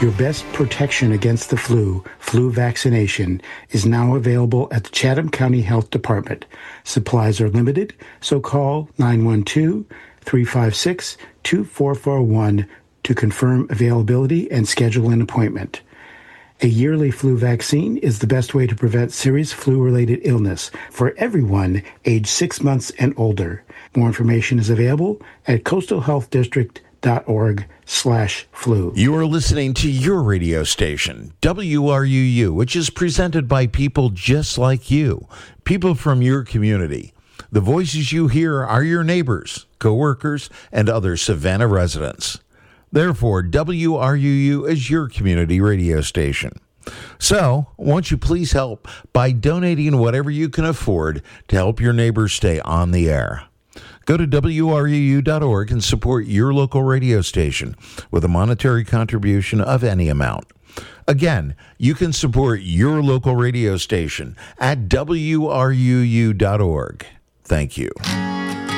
Your best protection against the flu vaccination, is now available at the Chatham County Health Department. Supplies are limited, so call 912-356-2441 to confirm availability and schedule an appointment. A yearly flu vaccine is the best way to prevent serious flu-related illness for everyone aged 6 months and older. More information is available at coastalhealthdistrict.org/flu. You are listening to your radio station, WRUU, which is presented by people just like you, people from your community. The voices you hear are your neighbors, coworkers, and other Savannah residents. Therefore, WRUU is your community radio station. So, won't you please help by donating whatever you can afford to help your neighbors stay on the air? Go to WRUU.org and support your local radio station with a monetary contribution of any amount. Again, you can support your local radio station at WRUU.org. Thank you.